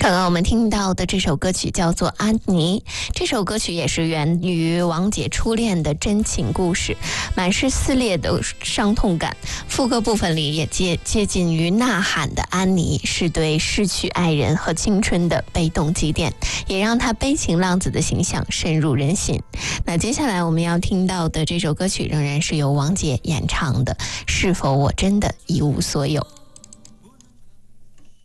刚刚我们听到的这首歌曲叫做《安妮》，这首歌曲也是源于王杰初恋的真情故事，满是撕裂的伤痛感。副歌部分里也接近于呐喊的安妮，是对失去爱人和青春的被动祭奠，也让他悲情浪子的形象深入人心。那接下来我们要听到的这首歌曲仍然是由王杰演唱的《是否我真的一无所有》。